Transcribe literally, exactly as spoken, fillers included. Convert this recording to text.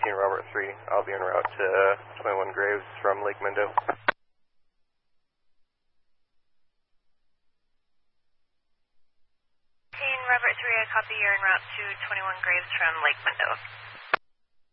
Team Robert three. I'll be en route to twenty-one Graves from Lake Mendo. Team Robert three, I copy. You're en route to twenty-one Graves from Lake Mendo.